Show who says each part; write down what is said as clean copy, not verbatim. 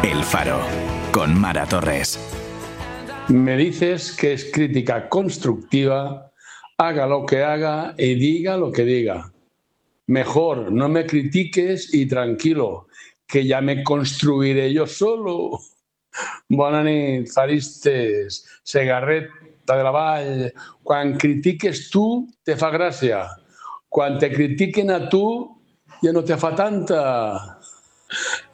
Speaker 1: El Faro, con Mara Torres.
Speaker 2: Me dices que es crítica constructiva, haga lo que haga y diga lo que diga. Mejor no me critiques i tranquilo, que ja me construiré jo solo. Bona nit, faristes, Segarreta de la Vall. Quan critiques tu, te fa gràcia. Quan te critiquen a tu, ja no te fa tanta.